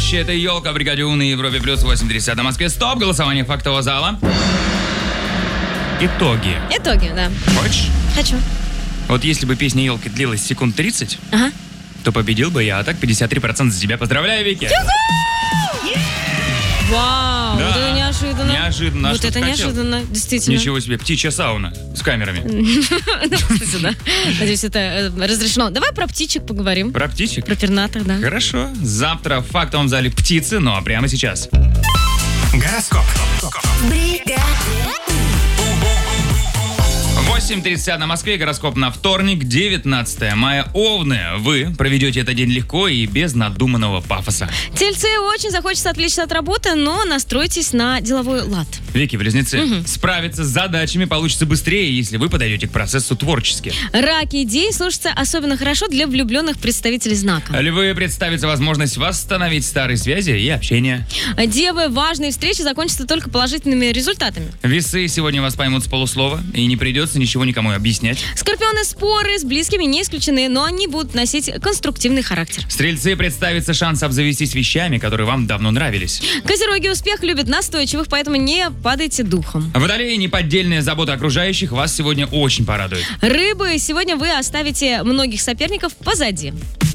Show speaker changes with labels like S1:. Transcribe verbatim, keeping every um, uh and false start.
S1: ведущие. Это Елка, Бригаде У на Европе плюс восемь тридцать на Москве. Стоп, голосование фактового зала. Итоги.
S2: Итоги, да.
S1: Хочешь?
S2: Хочу.
S1: Вот если бы песня Елки длилась секунд тридцать,
S2: Ага.
S1: то победил бы я, а так пятьдесят три процента за тебя. Поздравляю, Вики.
S2: Вау,
S1: Да.
S2: вот это неожиданно.
S1: Неожиданно. А
S2: Вот
S1: что
S2: это
S1: ты хотел?
S2: неожиданно, действительно.
S1: Ничего себе, птичья сауна с камерами.
S2: Ну, кстати, да. Надеюсь, это э, разрешено. Давай про птичек поговорим.
S1: Про птичек?
S2: Про пернатых, да.
S1: Хорошо. Завтра в фактовом зале птицы, ну а прямо сейчас.
S3: Гороскоп.
S1: восемь тридцать на Москве, гороскоп на вторник, девятнадцатое мая. Овны, вы проведете этот день легко и без надуманного пафоса.
S2: Тельцы, очень захочется отвлечься от работы, но настройтесь на деловой лад.
S1: Вики, близнецы,
S2: Мгм.
S1: справиться с задачами получится быстрее, если вы подойдете к процессу творчески.
S2: Раки, день слушается особенно хорошо для влюбленных представителей знака.
S1: Львы, представится возможность восстановить старые связи и общение.
S2: Девы, важные встречи закончатся только положительными результатами.
S1: Весы, сегодня вас поймут с полуслова, и не придется ничего никому объяснять.
S2: Скорпионы, споры с близкими не исключены, но они будут носить конструктивный характер.
S1: Стрельцы, представится шанс обзавестись вещами, которые вам давно нравились.
S2: Козероги, успех любят настойчивых, поэтому не падайте духом.
S1: Водолеи, неподдельная забота окружающих вас сегодня очень порадует.
S2: Рыбы, сегодня вы оставите многих соперников позади.